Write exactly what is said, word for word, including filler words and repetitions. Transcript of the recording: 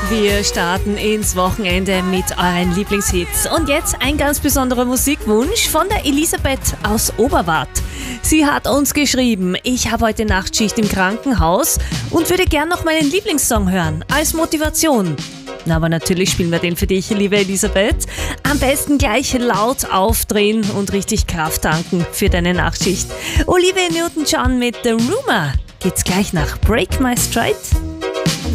Wir starten ins Wochenende mit euren Lieblingshits. Und jetzt ein ganz besonderer Musikwunsch von der Elisabeth aus Oberwart. Sie hat uns geschrieben, ich habe heute Nachtschicht im Krankenhaus und würde gern noch meinen Lieblingssong hören, als Motivation. Na, aber natürlich spielen wir den für dich, liebe Elisabeth. Am besten gleich laut aufdrehen und richtig Kraft tanken für deine Nachtschicht. Olivia Newton-John mit The Rumor. Geht's gleich nach Break My Stride?